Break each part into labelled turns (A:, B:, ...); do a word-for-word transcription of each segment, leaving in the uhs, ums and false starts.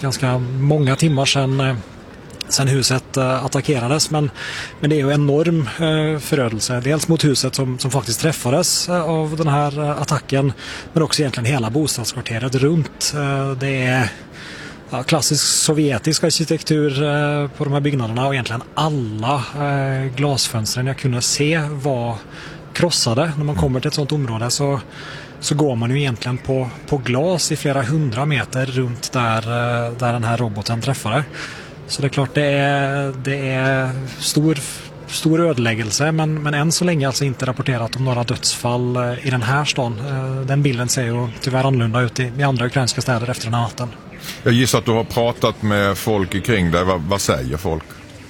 A: ganska många timmar sedan, sedan huset attackerades. Men, men det är ju enorm förödelse. Dels mot huset som, som faktiskt träffades av den här attacken, men också egentligen hela bostadskvarteret runt. Det är ja, klassisk sovjetisk arkitektur på de här byggnaderna, och egentligen alla glasfönstren jag kunde se var krossade. När man kommer till ett sådant område så, så går man ju egentligen på, på glas i flera hundra meter runt där, där den här roboten träffade. Så det är klart, det är, det är stor, stor ödeläggelse, men, men än så länge alltså inte rapporterat om några dödsfall i den här stan. Den bilden ser ju tyvärr annorlunda ut i, i andra ukrainska städer efter den här natten.
B: Jag gissar att du har pratat med folk kring dig. Vad, vad säger folk?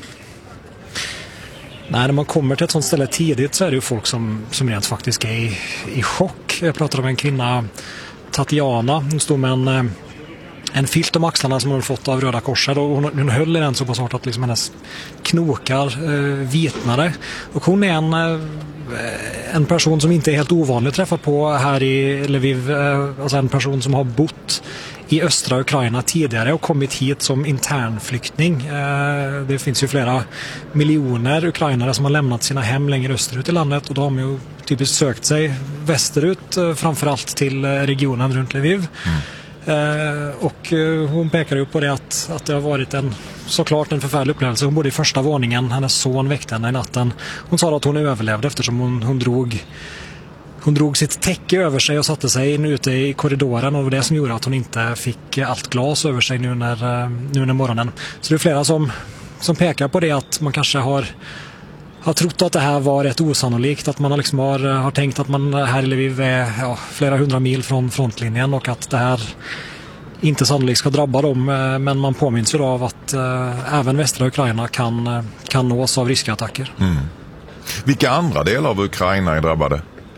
A: Nej, när man kommer till ett sånt ställe tidigt så är det ju folk som, som rent faktiskt är i, i chock. Jag pratade med en kvinna, Tatiana. Hon stod med en, en filt om axlarna som hon fått av Röda Korset, och hon, hon höll i den så pass hårt att liksom hennes knokar eh, vitnade. Och hon är en, eh, en person som inte är helt ovanlig att träffa på här i Lviv. Eh, alltså en person som har bott i östra Ukraina tidigare och kommit hit som internflykting. Det finns ju flera miljoner ukrainare som har lämnat sina hem längre österut i landet, och de har ju typiskt sökt sig västerut, framförallt till regionen runt Lviv. Mm. Och hon pekar ju på det att, att det har varit en såklart en förfärlig upplevelse. Hon bodde i första våningen, hennes son väckte henne i natten. Hon sa att hon överlevde eftersom hon, hon drog Hon drog sitt täcke över sig och satte sig in ute i korridoren, och det var det som gjorde att hon inte fick allt glas över sig nu när, nu under morgonen. Så det är flera som, som pekar på det, att man kanske har, har trott att det här var rätt osannolikt, att man har, liksom har, har tänkt att man här i Lviv är ja, flera hundra mil från frontlinjen och att det här inte sannolikt ska drabba dem, men man påminns ju av att äh, även västra Ukraina kan, kan nås av ryska attacker. Mm.
B: Vilka andra delar av Ukraina är drabbade?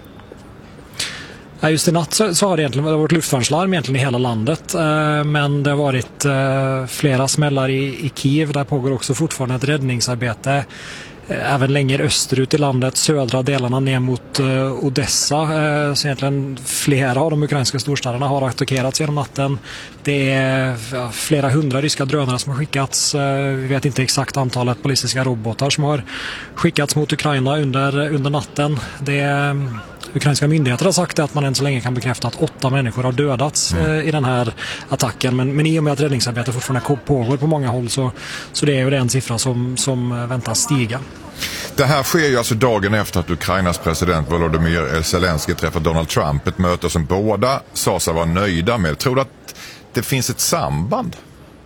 A: Ja, just i natt så, så har det egentligen det har varit luftvärnslarm egentligen i hela landet, eh, men det har varit eh, flera smällar i, i Kiev. Där pågår också fortfarande ett räddningsarbete. Eh, även längre österut i landet, södra delarna ner mot eh, Odessa. Eh, så egentligen flera av de ukrainska storstäderna har attackerats genom natten. Det är ja, flera hundra ryska drönare som har skickats. Eh, vi vet inte exakt antalet ballistiska robotar som har skickats mot Ukraina under, under natten. Det är ukrainska myndigheter har sagt att man än så länge kan bekräfta att åtta människor har dödats mm. eh, i den här attacken. Men, men i och med att räddningsarbetet fortfarande pågår på många håll så, så det är ju den siffra som, som väntas stiga.
B: Det här sker ju alltså dagen efter att Ukrainas president Volodymyr Zelensky träffat Donald Trump. Ett möte som båda sa sig vara nöjda med. Tror du att det finns ett samband?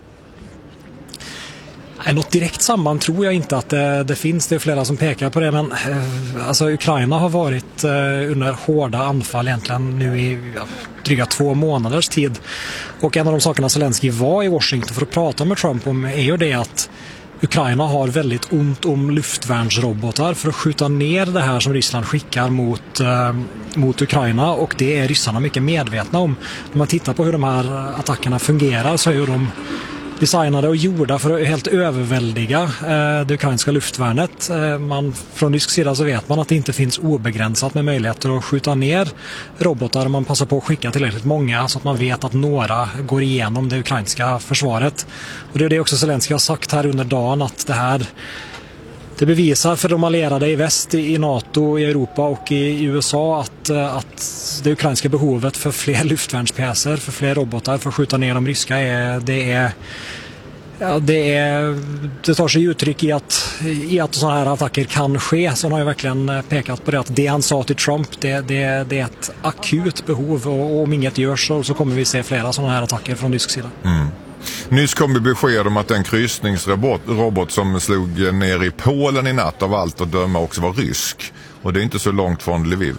A: Nej, något direkt samband tror jag inte att det, det finns. Det är flera som pekar på det. Men eh, alltså, Ukraina har varit eh, under hårda anfall egentligen nu i ja, dryga två månaders tid. Och en av de sakerna Zelensky var i Washington för att prata med Trump om är ju det att Ukraina har väldigt ont om luftvärnsrobotar för att skjuta ner det här som Ryssland skickar mot, eh, mot Ukraina, och det är ryssarna mycket medvetna om. När man tittar på hur de här attackerna fungerar så är ju de designade och gjorda för att helt överväldiga eh, det ukrainska luftvärnet. Eh, man, från rysk sida så vet man att det inte finns obegränsat med möjligheter att skjuta ner robotar. Man passar på att skicka tillräckligt många så att man vet att några går igenom det ukrainska försvaret. Och det är det också Zelensky har sagt här under dagen, att det här det bevisar för de allierade i väst, i NATO, i Europa och i U S A att, att det ukrainska behovet för fler luftvärnspjäser, för fler robotar för att skjuta ner de ryska är, det är ja, det är det tar sig uttryck i att, i att sådana här attacker kan ske. Så han har ju verkligen pekat på det, att det han sa till Trump det, det, det är ett akut behov, och, och om inget görs så, så kommer vi se flera sådana här attacker från rysk sida.
B: Mm. Nyss kom det besked om att den kryssningsrobot robot som slog ner i Polen i natt av allt att döma också var rysk. Och det är inte så långt från Lviv.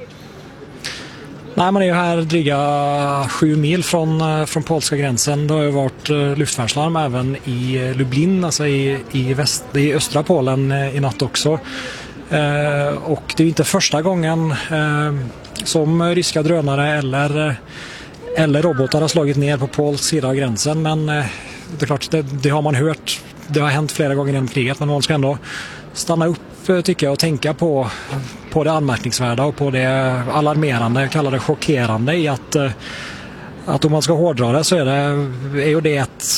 A: Nej, man är ju här dryga sju mil från, från polska gränsen. Det har ju varit luftvärnslarm även i Lublin, alltså i, i, väst, i östra Polen i natt också. Eh, och det är inte första gången eh, som ryska drönare eller eller robotar har slagit ner på polsk sida av gränsen, men eh, det är klart, det, det har man hört, det har hänt flera gånger genom kriget, men man ska ändå stanna upp tycker jag och tänka på, på det anmärkningsvärda och på det alarmerande, jag kallar det chockerande i att, att om man ska hårdra det så är det, är ju det ett